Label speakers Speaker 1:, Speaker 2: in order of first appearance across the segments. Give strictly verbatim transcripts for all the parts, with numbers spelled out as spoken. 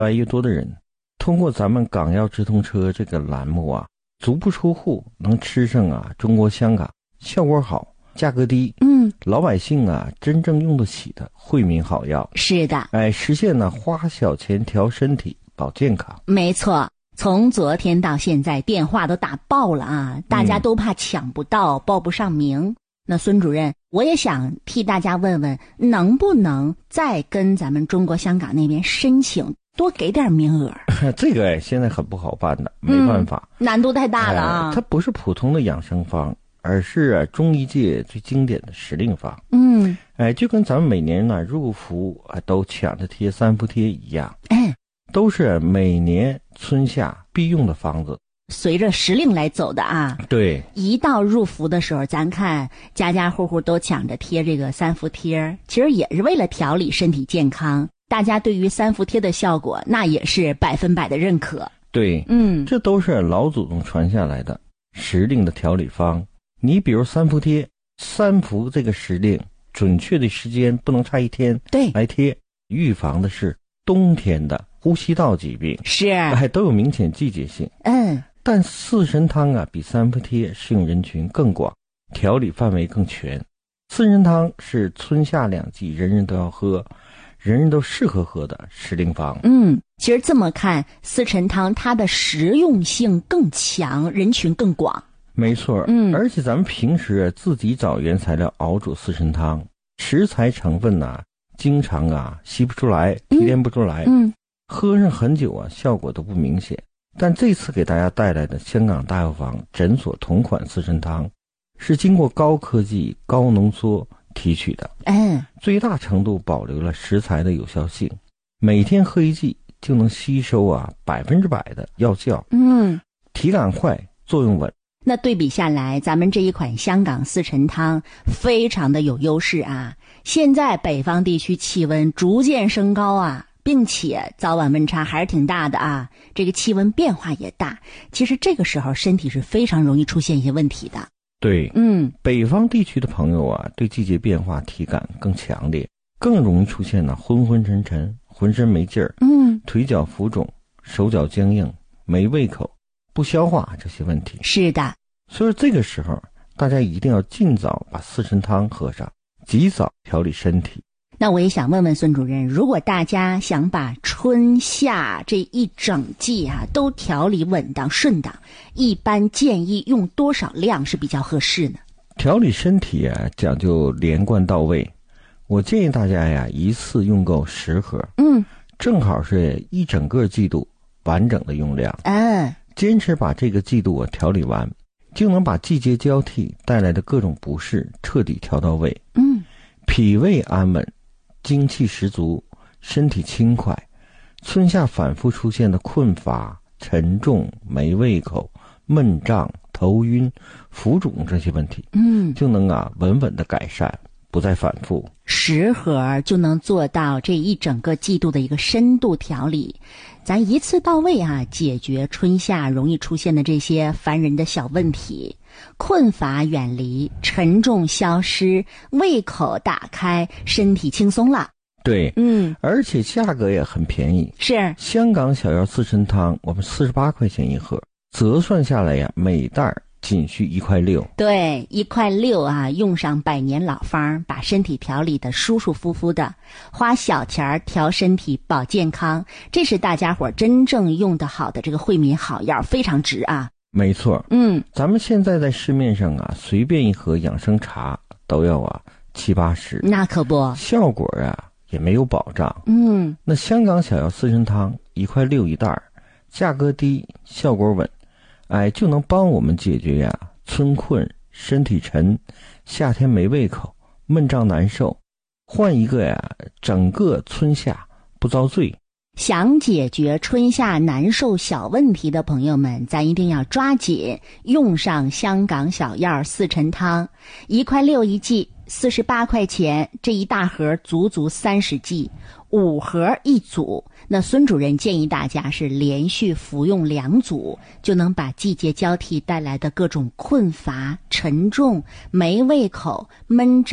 Speaker 1: 来越多的人通过咱们港药直通车这个栏目啊，足不出户能吃上啊中国香港效果好、价格低，
Speaker 2: 嗯，
Speaker 1: 老百姓啊真正用得起的惠民好药。
Speaker 2: 是的，
Speaker 1: 哎，实现呢花小钱调身体、保健康。
Speaker 2: 没错。从昨天到现在，电话都打爆了啊！大家都怕抢不到、嗯、报不上名。那孙主任，我也想替大家问问，能不能再跟咱们中国香港那边申请多给点名额？
Speaker 1: 这个哎，现在很不好办的，没办法，
Speaker 2: 嗯、难度太大了啊！
Speaker 1: 哎、它不是普通的养生方，而是、啊、中医界最经典的时令方。
Speaker 2: 嗯，
Speaker 1: 哎，就跟咱们每年呢入伏啊都抢着贴三伏贴一样。
Speaker 2: 哎。
Speaker 1: 都是每年春夏必用的方子，
Speaker 2: 随着时令来走的啊。
Speaker 1: 对，
Speaker 2: 一到入伏的时候，咱看家家户户都抢着贴这个三伏贴，其实也是为了调理身体健康。大家对于三伏贴的效果，那也是百分百的认可。
Speaker 1: 对，
Speaker 2: 嗯，
Speaker 1: 这都是老祖宗传下来的时令的调理方。你比如三伏贴，三伏这个时令准确的时间不能差一天，
Speaker 2: 对，
Speaker 1: 来贴，预防的是冬天的呼吸道疾病，
Speaker 2: 是，
Speaker 1: 哎，都有明显季节性。
Speaker 2: 嗯，
Speaker 1: 但四神汤啊，比三伏贴适用人群更广，调理范围更全。四神汤是春夏两季人人都要喝，人人都适合喝的时令方。
Speaker 2: 嗯，其实这么看，四神汤它的实用性更强，人群更广。
Speaker 1: 没错，
Speaker 2: 嗯，
Speaker 1: 而且咱们平时自己找原材料熬煮四神汤，食材成分呢、啊，经常啊吸不出来，提炼不出来。
Speaker 2: 嗯。嗯，
Speaker 1: 喝上很久啊，效果都不明显。但这次给大家带来的香港大药房诊所同款四神汤，是经过高科技、高浓缩提取的，
Speaker 2: 嗯，
Speaker 1: 最大程度保留了食材的有效性。每天喝一剂就能吸收啊百分之百的药效。
Speaker 2: 嗯，
Speaker 1: 体感快，作用稳。
Speaker 2: 那对比下来，咱们这一款香港四神汤非常的有优势啊。现在北方地区气温逐渐升高啊。并且早晚温差还是挺大的啊，这个气温变化也大，其实这个时候身体是非常容易出现一些问题的。
Speaker 1: 对，
Speaker 2: 嗯，
Speaker 1: 北方地区的朋友啊，对季节变化体感更强烈，更容易出现呢昏昏沉沉、浑身没劲儿，
Speaker 2: 嗯，
Speaker 1: 腿脚浮肿、手脚僵硬、没胃口、不消化这些问题。
Speaker 2: 是的，
Speaker 1: 所以这个时候大家一定要尽早把四神汤喝上，及早调理身体。
Speaker 2: 那我也想问问孙主任，如果大家想把春夏这一整季啊都调理稳当顺当，一般建议用多少量是比较合适呢？
Speaker 1: 调理身体啊讲究连贯到位，我建议大家呀一次用够十盒，
Speaker 2: 嗯，
Speaker 1: 正好是一整个季度完整的用量。
Speaker 2: 嗯，
Speaker 1: 坚持把这个季度我调理完，就能把季节交替带来的各种不适彻底调到位。
Speaker 2: 嗯，
Speaker 1: 脾胃安稳，精气十足，身体轻快，春夏反复出现的困乏、沉重、没胃口、闷胀、头晕、浮肿这些问题，
Speaker 2: 嗯，
Speaker 1: 就能啊稳稳的改善，不再反复。
Speaker 2: 十盒就能做到这一整个季度的一个深度调理，咱一次到位啊，解决春夏容易出现的这些烦人的小问题。困乏远离，沉重消失，胃口打开，身体轻松了。
Speaker 1: 对，
Speaker 2: 嗯，
Speaker 1: 而且价格也很便宜。
Speaker 2: 是
Speaker 1: 香港小药四神汤，我们四十八块钱一盒，折算下来呀，每袋仅需一块六。
Speaker 2: 对，一块六啊，用上百年老方，把身体调理的舒舒服服的，花小钱调身体保健康，这是大家伙真正用得好的这个惠民好药，非常值啊。
Speaker 1: 没错，
Speaker 2: 嗯，
Speaker 1: 咱们现在在市面上啊，随便一盒养生茶都要啊七八十，
Speaker 2: 那可不，
Speaker 1: 效果啊也没有保障。
Speaker 2: 嗯，
Speaker 1: 那香港小药四神汤一块六一袋，价格低，效果稳，哎，就能帮我们解决呀春困、身体沉、夏天没胃口、闷胀难受，换一个呀整个春夏不遭罪。
Speaker 2: 想解决春夏难受小问题的朋友们，咱一定要抓紧用上香港小药四神汤，一块六一剂，四十八块钱，这一大盒足足三十剂，五盒一组。那孙主任建议大家是连续服用两组，就能把季节交替带来的各种困乏、沉重、没胃口、闷胀、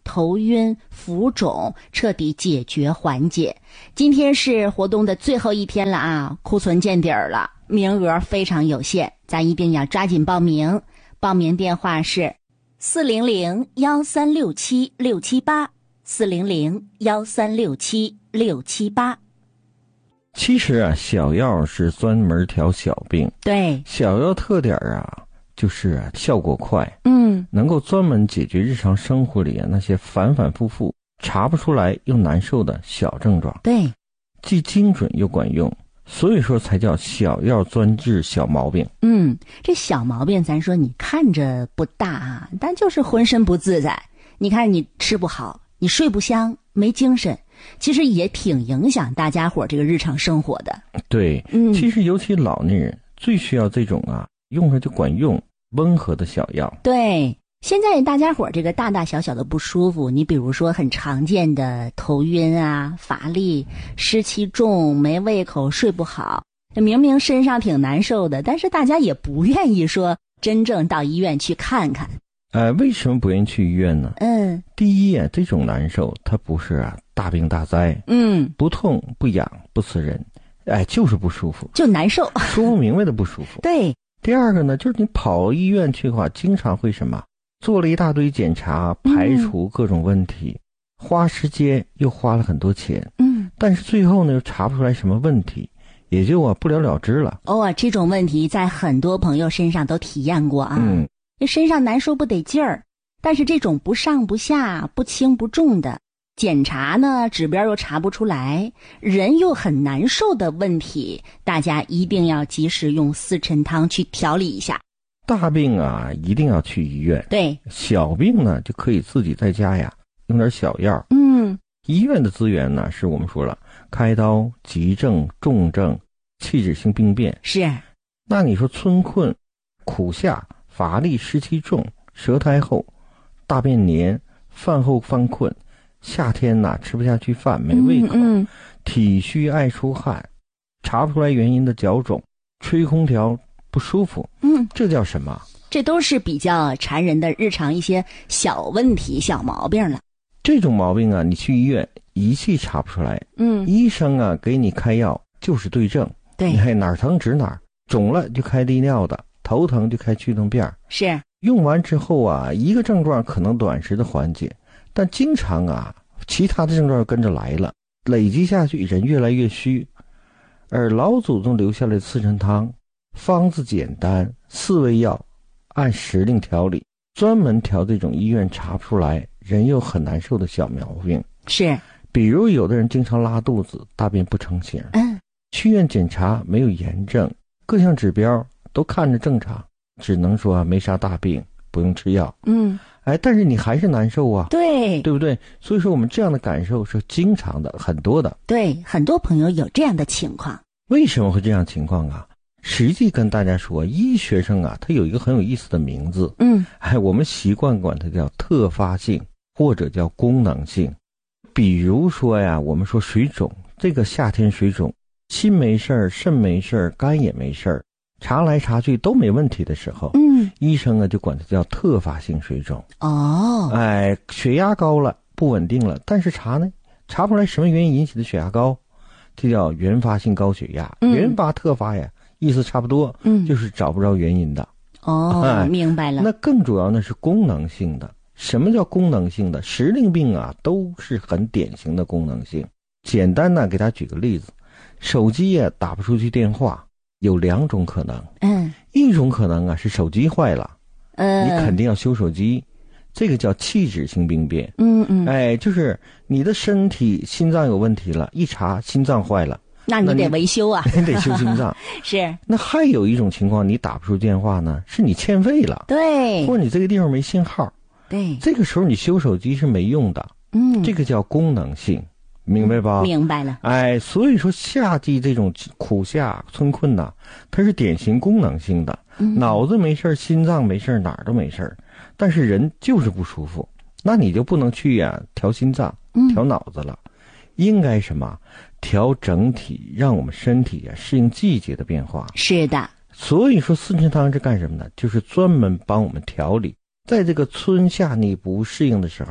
Speaker 2: 头晕、浮肿，彻底解决缓解。今天是活动的最后一天了啊，库存见底儿了，名额非常有限，咱一定要抓紧报名。报名电话是四零零幺三六七六七八，四零零幺三六七六七八。
Speaker 1: 其实啊，小药是专门调小病。
Speaker 2: 对，
Speaker 1: 小药特点啊，就是啊效果快，
Speaker 2: 嗯，
Speaker 1: 能够专门解决日常生活里啊那些反反复复查不出来又难受的小症状。
Speaker 2: 对，
Speaker 1: 既精准又管用，所以说才叫小药专治小毛病。
Speaker 2: 嗯，这小毛病咱说你看着不大啊，但就是浑身不自在。你看你吃不好，你睡不香，没精神，其实也挺影响大家伙这个日常生活的。
Speaker 1: 对，
Speaker 2: 嗯，
Speaker 1: 其实尤其老年人最需要这种啊用着就管用温和的小药。
Speaker 2: 对，现在大家伙这个大大小小的不舒服，你比如说很常见的头晕啊、乏力、湿气重、没胃口、睡不好，明明身上挺难受的，但是大家也不愿意说真正到医院去看看。
Speaker 1: 呃，为什么不愿意去医院呢？
Speaker 2: 嗯，
Speaker 1: 第一啊，这种难受它不是啊大病大灾，
Speaker 2: 嗯，
Speaker 1: 不痛不痒不刺人，哎，就是不舒服，
Speaker 2: 就难受，
Speaker 1: 说不明白的不舒服。
Speaker 2: 对。
Speaker 1: 第二个呢，就是你跑医院去的话，经常会什么，做了一大堆检查，排除各种问题，嗯、花时间又花了很多钱，
Speaker 2: 嗯，
Speaker 1: 但是最后呢又查不出来什么问题，也就啊不了了之了。
Speaker 2: 哦，这种问题在很多朋友身上都体验过啊。
Speaker 1: 嗯，
Speaker 2: 这身上难受不得劲儿，但是这种不上不下、不轻不重的检查呢，指标又查不出来，人又很难受的问题，大家一定要及时用四陈汤去调理一下。
Speaker 1: 大病啊一定要去医院，
Speaker 2: 对，
Speaker 1: 小病呢就可以自己在家呀用点小药。
Speaker 2: 嗯，
Speaker 1: 医院的资源呢是我们说了，开刀、急症、重症、器质性病变。
Speaker 2: 是，
Speaker 1: 那你说春困、苦下、乏力、湿气重、舌苔厚、大便黏、饭后犯困，夏天呐、啊、吃不下去饭，没胃口，
Speaker 2: 嗯嗯、
Speaker 1: 体虚爱出汗，查不出来原因的脚肿，吹空调不舒服，
Speaker 2: 嗯，
Speaker 1: 这叫什么？
Speaker 2: 这都是比较缠人的日常一些小问题、小毛病了。
Speaker 1: 这种毛病啊，你去医院仪器查不出来，
Speaker 2: 嗯，
Speaker 1: 医生啊给你开药就是对症，
Speaker 2: 对，
Speaker 1: 你看哪儿疼指哪儿，肿了就开利尿的，头疼就开去痛片，
Speaker 2: 是
Speaker 1: 用完之后啊，一个症状可能短时的缓解，但经常啊，其他的症状跟着来了，累积下去，人越来越虚。而老祖宗留下来的四陈汤，方子简单，四味药，按时令调理，专门调这种医院查不出来，人又很难受的小毛病。
Speaker 2: 是，
Speaker 1: 比如有的人经常拉肚子，大便不成形，
Speaker 2: 嗯，
Speaker 1: 去院检查没有炎症，各项指标都看着正常，只能说没啥大病，不用吃药。
Speaker 2: 嗯，
Speaker 1: 哎，但是你还是难受啊，
Speaker 2: 对，
Speaker 1: 对不对？所以说我们这样的感受是经常的，很多的。
Speaker 2: 对，很多朋友有这样的情况。
Speaker 1: 为什么会这样情况啊？实际跟大家说，医学上啊，它有一个很有意思的名字，
Speaker 2: 嗯，
Speaker 1: 哎，我们习惯管它叫特发性或者叫功能性。比如说呀，我们说水肿，这个夏天水肿，心没事儿，肾没事儿，肝也没事儿，查来查去都没问题的时候，
Speaker 2: 嗯，
Speaker 1: 医生啊就管它叫特发性水肿。
Speaker 2: 哦，
Speaker 1: 哎，血压高了，不稳定了，但是查呢，查不出来什么原因引起的血压高，这叫原发性高血压。
Speaker 2: 嗯、
Speaker 1: 原发特发呀，意思差不多，
Speaker 2: 嗯，
Speaker 1: 就是找不着原因的。
Speaker 2: 哦，
Speaker 1: 哎、
Speaker 2: 明白了。
Speaker 1: 那更主要呢是功能性的。什么叫功能性的？时令病啊，都是很典型的功能性。简单呢，给大家举个例子，手机呀、啊、打不出去电话，有两种可能。
Speaker 2: 嗯，
Speaker 1: 一种可能啊是手机坏了，
Speaker 2: 嗯，
Speaker 1: 你肯定要修手机，这个叫器质性病变。
Speaker 2: 嗯嗯，
Speaker 1: 哎，就是你的身体心脏有问题了，一查心脏坏了，
Speaker 2: 那你得维修啊，
Speaker 1: 你得修心脏。
Speaker 2: 是。
Speaker 1: 那还有一种情况，你打不出电话呢，是你欠费了，
Speaker 2: 对，
Speaker 1: 或者你这个地方没信号。
Speaker 2: 对，
Speaker 1: 这个时候你修手机是没用的。
Speaker 2: 嗯，
Speaker 1: 这个叫功能性，明白吧？
Speaker 2: 明白了。
Speaker 1: 哎，所以说夏季这种苦夏春困呐，它是典型功能性的，
Speaker 2: 嗯、
Speaker 1: 脑子没事，心脏没事，哪儿都没事，但是人就是不舒服，那你就不能去呀、啊、调心脏、调脑子了，嗯、应该什么调整体，让我们身体啊适应季节的变化。
Speaker 2: 是的。
Speaker 1: 所以说四陈汤是干什么呢？就是专门帮我们调理。在这个春夏你不适应的时候，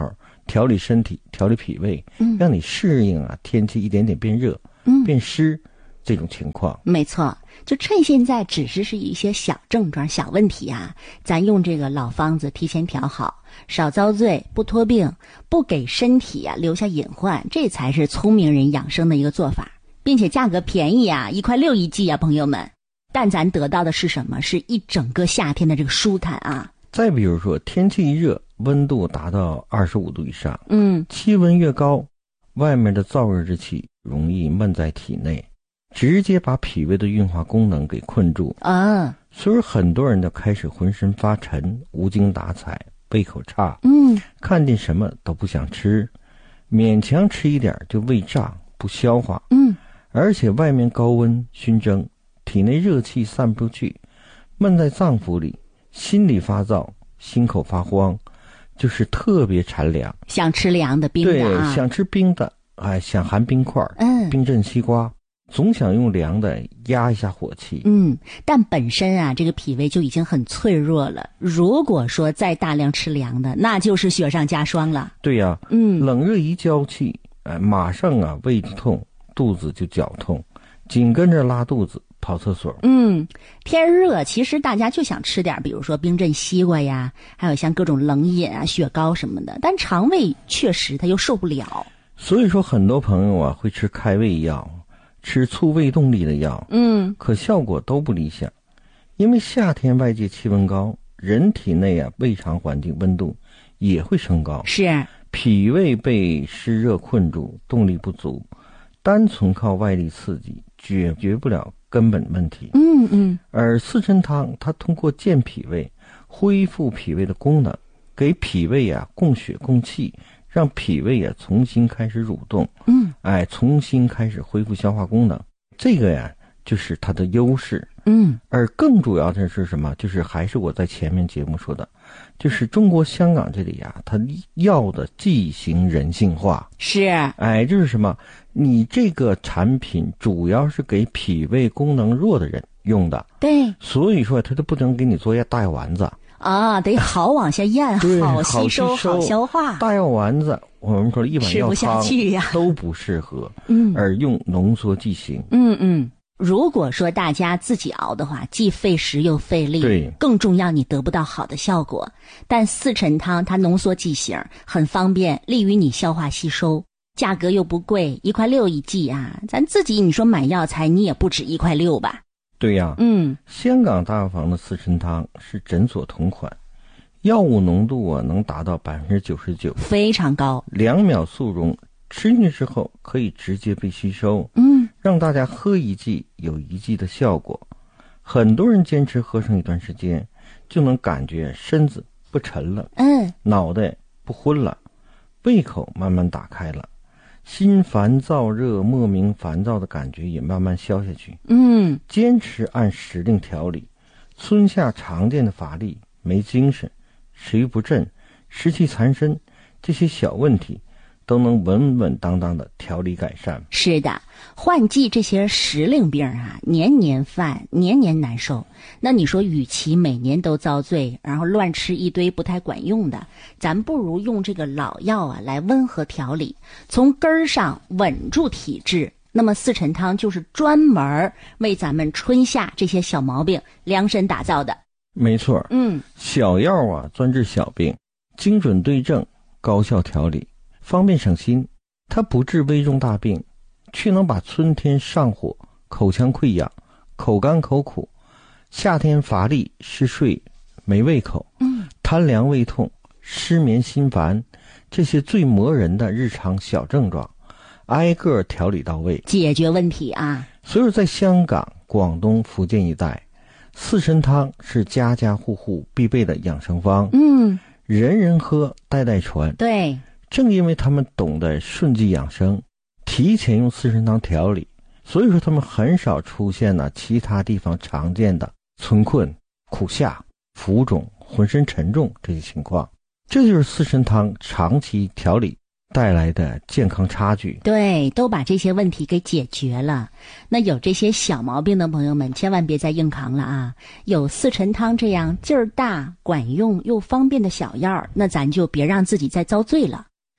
Speaker 1: 调理身体，调理脾胃，
Speaker 2: 嗯，
Speaker 1: 让你适应啊天气一点点变热，
Speaker 2: 嗯，
Speaker 1: 变湿这种情况。
Speaker 2: 没错，就趁现在只是是一些小症状、小问题啊，咱用这个老方子提前调好，少遭罪，不拖病，不给身体啊留下隐患，这才是聪明人养生的一个做法，并且价格便宜啊，一块六一剂啊，朋友们。但咱得到的是什么？是一整个夏天的这个舒坦啊。
Speaker 1: 再比如说，天气一热，温度达到二十五度以上，
Speaker 2: 嗯，
Speaker 1: 气温越高，外面的燥热之气容易闷在体内，直接把脾胃的运化功能给困住
Speaker 2: 啊。
Speaker 1: 所以很多人就开始浑身发沉，无精打采，胃口差，
Speaker 2: 嗯，
Speaker 1: 看见什么都不想吃，勉强吃一点就胃胀不消化，
Speaker 2: 嗯，
Speaker 1: 而且外面高温熏蒸，体内热气散不出去，闷在脏腑里，心里发燥，心口发慌，就是特别馋凉，
Speaker 2: 想吃凉的冰的啊，
Speaker 1: 对，想吃冰的，哎，想含冰块，
Speaker 2: 嗯，
Speaker 1: 冰镇西瓜，总想用凉的压一下火气。
Speaker 2: 嗯，但本身啊，这个脾胃就已经很脆弱了，如果说再大量吃凉的，那就是雪上加霜了。
Speaker 1: 对呀、啊，
Speaker 2: 嗯，
Speaker 1: 冷热一交气，哎，马上啊胃痛，肚子就绞痛，紧跟着拉肚子，跑厕所。
Speaker 2: 嗯，天热，其实大家就想吃点，比如说冰镇西瓜呀，还有像各种冷饮啊、雪糕什么的，但肠胃确实它又受不了。
Speaker 1: 所以说，很多朋友啊会吃开胃药，吃促胃动力的药，
Speaker 2: 嗯，
Speaker 1: 可效果都不理想，因为夏天外界气温高，人体内啊胃肠环境温度也会升高，
Speaker 2: 是
Speaker 1: 脾胃被湿热困住，动力不足，单纯靠外力刺激解决不了根本问题。
Speaker 2: 嗯嗯，
Speaker 1: 而四神汤它通过健脾胃，恢复脾胃的功能，给脾胃啊供血供气，让脾胃啊重新开始蠕动，
Speaker 2: 嗯，
Speaker 1: 哎，重新开始恢复消化功能，这个呀就是它的优势。
Speaker 2: 嗯，
Speaker 1: 而更主要的是什么？就是还是我在前面节目说的，就是中国香港这里啊，它要的剂型人性化。
Speaker 2: 是，
Speaker 1: 哎，就是什么？你这个产品主要是给脾胃功能弱的人用的，
Speaker 2: 对，
Speaker 1: 所以说它就不能给你做大药丸子
Speaker 2: 啊，得好往下咽，好吸收，好消化。
Speaker 1: 大药丸子，我们说一碗药汤
Speaker 2: 吃不下去呀，
Speaker 1: 都不适合。
Speaker 2: 嗯，
Speaker 1: 而用浓缩剂型。
Speaker 2: 嗯嗯。如果说大家自己熬的话，既费时又费力，
Speaker 1: 对，
Speaker 2: 更重要你得不到好的效果。但四陈汤它浓缩剂型，很方便，利于你消化吸收，价格又不贵，一块六一剂啊！咱自己你说买药材，你也不止一块六吧？
Speaker 1: 对呀、啊，
Speaker 2: 嗯，
Speaker 1: 香港大药房的四陈汤是诊所同款，药物浓度啊能达到百分之九十九，
Speaker 2: 非常高，
Speaker 1: 两秒速溶。吃进去之后可以直接被吸收，
Speaker 2: 嗯，
Speaker 1: 让大家喝一剂有一剂的效果。很多人坚持喝上一段时间，就能感觉身子不沉了，
Speaker 2: 嗯，
Speaker 1: 脑袋不昏了，胃口慢慢打开了，心烦燥热、莫名烦躁的感觉也慢慢消下去。
Speaker 2: 嗯，
Speaker 1: 坚持按时令调理，春夏常见的乏力、没精神、食欲不振、湿气缠身这些小问题，都能稳稳当当的调理改善。
Speaker 2: 是的，换季这些时令病啊，年年犯，年年难受。那你说，与其每年都遭罪，然后乱吃一堆不太管用的，咱不如用这个老药啊来温和调理，从根儿上稳住体质。那么四陈汤就是专门为咱们春夏这些小毛病量身打造的。
Speaker 1: 没错，
Speaker 2: 嗯，
Speaker 1: 小药啊专治小病，精准对症，高效调理，方便省心。它不治危重大病，却能把春天上火、口腔溃疡、口干口苦、夏天乏力、嗜睡、没胃口、
Speaker 2: 嗯，
Speaker 1: 贪凉胃痛、失眠心烦这些最磨人的日常小症状，挨个调理到位，
Speaker 2: 解决问题啊。
Speaker 1: 所以在香港、广东、福建一带，四神汤是家家户户必备的养生方，
Speaker 2: 嗯，
Speaker 1: 人人喝，代代传。
Speaker 2: 对，
Speaker 1: 正因为他们懂得顺季养生，提前用四神汤调理，所以说他们很少出现了其他地方常见的春困、苦夏、浮肿、浑身沉重这些情况。这就是四神汤长期调理带来的健康差距。
Speaker 2: 对，都把这些问题给解决了。那有这些小毛病的朋友们，千万别再硬扛了啊！有四陈汤这样劲儿大、管用又方便的小药，那咱就别让自己再遭罪了。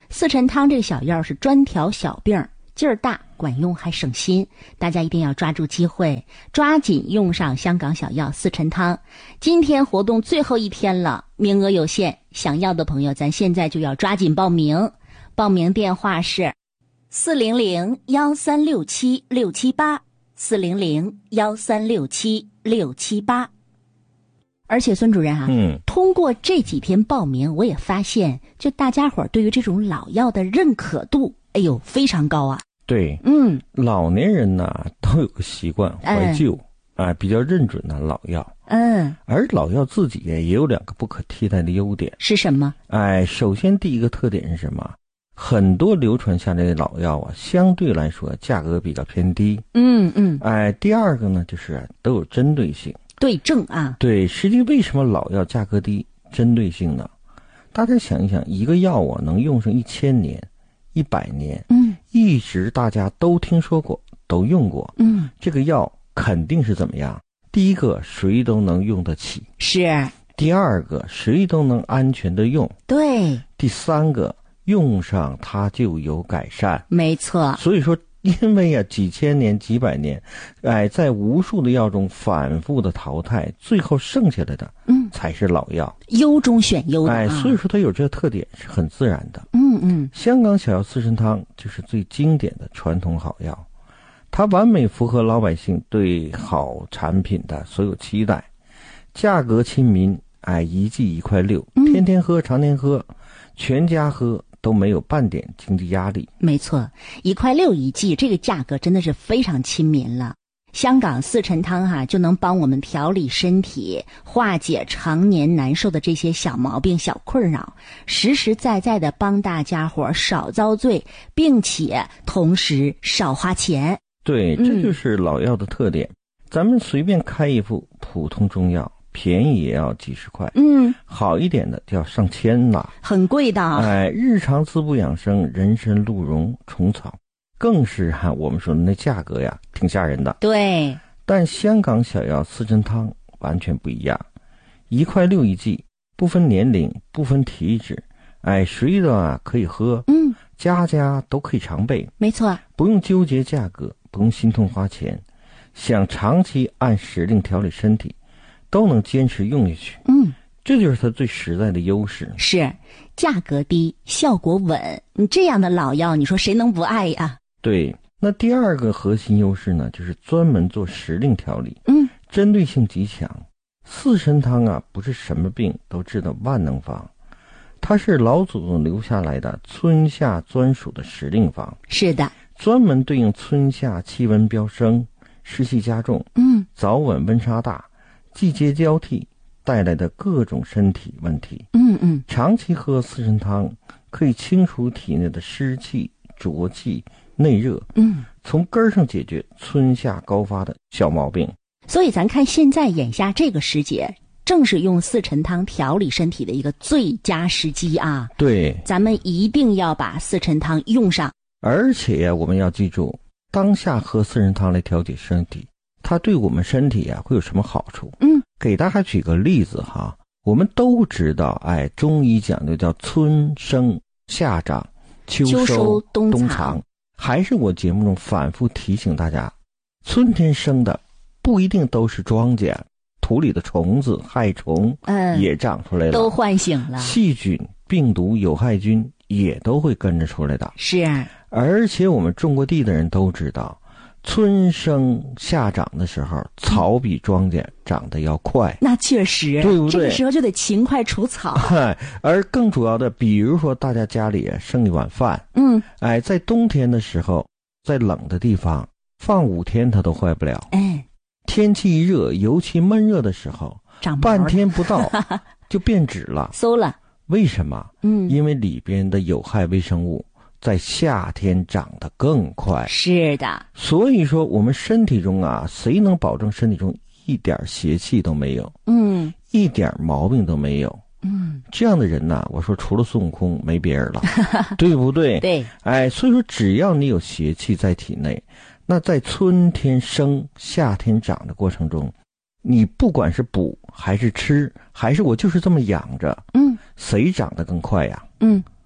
Speaker 2: 四陈汤这个小药是专调小病，劲儿大，管用还省心，大家一定要抓住机会，抓紧用上香港小药四陈汤。今天活动最后一天了，名额有限，想要的朋友咱现在就要抓紧报名。报名电话是四零零幺三六七六七八，四零零幺三六七六七八。而且孙主任啊，
Speaker 1: 嗯，
Speaker 2: 通过这几天报名，我也发现，就大家伙儿对于这种老药的认可度，哎呦，非常高啊。
Speaker 1: 对，
Speaker 2: 嗯，
Speaker 1: 老年人呢都有个习惯怀旧，啊、嗯，比较认准的老药。
Speaker 2: 嗯，
Speaker 1: 而老药自己也有两个不可替代的优点。
Speaker 2: 是什么？
Speaker 1: 哎，首先第一个特点是什么？很多流传下来的老药啊，相对来说价格比较偏低。
Speaker 2: 嗯嗯。
Speaker 1: 哎，第二个呢，就是都有针对性。
Speaker 2: 对症啊。
Speaker 1: 对，实际为什么老药价格低？针对性呢？大家想一想，一个药啊能用上一千年、一百年，
Speaker 2: 嗯，
Speaker 1: 一直大家都听说过，都用过，
Speaker 2: 嗯，
Speaker 1: 这个药肯定是怎么样？第一个，谁都能用得起；
Speaker 2: 是。
Speaker 1: 第二个，谁都能安全的用；
Speaker 2: 对。
Speaker 1: 第三个，用上它就有改善。
Speaker 2: 没错。
Speaker 1: 所以说，因为啊几千年、几百年，哎，在无数的药中反复的淘汰，最后剩下来的，嗯，才是老药，
Speaker 2: 优中选优的、啊。
Speaker 1: 哎，所以说它有这个特点是很自然的。
Speaker 2: 嗯嗯，
Speaker 1: 香港小药四陈汤就是最经典的传统好药，它完美符合老百姓对好产品的所有期待，价格亲民，哎，一剂一块六，天天喝，常年喝，全家喝。都没有半点经济压力。
Speaker 2: 没错，一块六一剂，这个价格真的是非常亲民了。香港四陈汤哈、啊，就能帮我们调理身体，化解常年难受的这些小毛病、小困扰，实实在在的帮大家伙少遭罪，并且同时少花钱。
Speaker 1: 对，这就是老药的特点。嗯、咱们随便开一副普通中药，便宜也要几十块，
Speaker 2: 嗯，
Speaker 1: 好一点的就要上千了，
Speaker 2: 很贵的。
Speaker 1: 哎，日常滋补养生，人参、鹿茸、虫草，更是哈、啊、我们说的那价格呀，挺吓人的。
Speaker 2: 对，
Speaker 1: 但香港小药四陈汤完全不一样，一块六一剂，不分年龄，不分体质，哎，谁的啊可以喝，
Speaker 2: 嗯，
Speaker 1: 家家都可以常备。
Speaker 2: 没错，
Speaker 1: 不用纠结价格，不用心痛花钱，想长期按时令调理身体。都能坚持用下去，
Speaker 2: 嗯，
Speaker 1: 这就是它最实在的优势。
Speaker 2: 是，价格低，效果稳，你这样的老药，你说谁能不爱呀？
Speaker 1: 对，那第二个核心优势呢，就是专门做时令调理，
Speaker 2: 嗯，
Speaker 1: 针对性极强。四陈汤啊，不是什么病都治的万能方，它是老祖宗留下来的春夏专属的时令方。
Speaker 2: 是的，
Speaker 1: 专门对应春夏气温飙升、湿气加重，
Speaker 2: 嗯，
Speaker 1: 早晚温差大。季节交替带来的各种身体问题，
Speaker 2: 嗯嗯，
Speaker 1: 长期喝四陈汤可以清除体内的湿气、浊气、内热，
Speaker 2: 嗯，
Speaker 1: 从根儿上解决春夏高发的小毛病。
Speaker 2: 所以咱看现在眼下这个时节，正是用四陈汤调理身体的一个最佳时机啊！
Speaker 1: 对，
Speaker 2: 咱们一定要把四陈汤用上。
Speaker 1: 而且我们要记住，当下喝四陈汤来调节身体。它对我们身体啊会有什么好处？
Speaker 2: 嗯，
Speaker 1: 给大家举个例子哈，我们都知道，哎，中医讲究叫春生夏长，秋收, 秋收冬藏，冬藏。还是我节目中反复提醒大家，春天生的不一定都是庄稼，土里的虫子、害虫，嗯，也长出来了，
Speaker 2: 都唤醒了，
Speaker 1: 细菌、病毒、有害菌也都会跟着出来的。
Speaker 2: 是，
Speaker 1: 而且我们种过地的人都知道。春生夏长的时候，草比庄稼长得要快，
Speaker 2: 那确实，
Speaker 1: 对不对？
Speaker 2: 这个时候就得勤快除草。
Speaker 1: 而更主要的，比如说大家家里剩一碗饭，
Speaker 2: 嗯，
Speaker 1: 哎，在冬天的时候，在冷的地方放五天它都坏不了。
Speaker 2: 哎，
Speaker 1: 天气一热，尤其闷热的时候，
Speaker 2: 长
Speaker 1: 半天不到就变质了，
Speaker 2: 馊了。
Speaker 1: 为什么？
Speaker 2: 嗯，
Speaker 1: 因为里边的有害微生物。在夏天长得更快，
Speaker 2: 是的。
Speaker 1: 所以说我们身体中啊，谁能保证身体中一点邪气都没有，
Speaker 2: 嗯，
Speaker 1: 一点毛病都没有，
Speaker 2: 嗯，
Speaker 1: 这样的人呢、啊，我说除了孙悟空没别人了，对不对？
Speaker 2: 对，
Speaker 1: 哎，所以说只要你有邪气在体内，那在春天生、夏天长的过程中，你不管是补还是吃，还是我就是这么养着，
Speaker 2: 嗯，
Speaker 1: 谁长得更快呀？
Speaker 2: 嗯。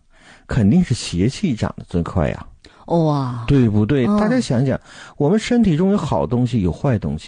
Speaker 1: 肯定是邪气长得最快呀。
Speaker 2: 哇，
Speaker 1: 对不对？
Speaker 2: 哦
Speaker 1: 大家想想，我们身体中有好东西，有坏东西。